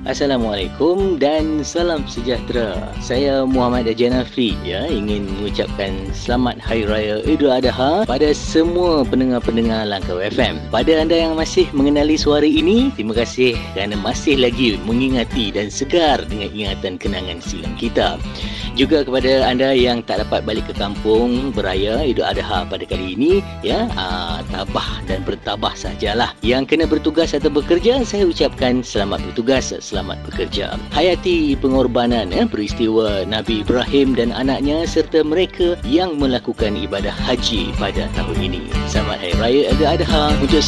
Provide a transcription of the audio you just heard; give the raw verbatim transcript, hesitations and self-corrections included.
Assalamualaikum dan salam sejahtera. Saya Muhammad Ajanafri ya, ingin mengucapkan selamat Hari Raya Idul Adha pada semua pendengar-pendengar Langkau F M. Pada anda yang masih mengenali suara ini, terima kasih kerana masih lagi mengingati dan segar dengan ingatan kenangan silam kita. Juga kepada anda yang tak dapat balik ke kampung beraya Idul Adha pada kali ini, ya, aa, tabah dan bertabah sajalah. Yang kena bertugas atau bekerja, saya ucapkan selamat bertugas, selamat bekerja. Hayati pengorbanan ya, peristiwa Nabi Ibrahim dan anaknya serta mereka yang melakukan ibadah haji pada tahun ini. Selamat Hari Raya Idul Adha untuk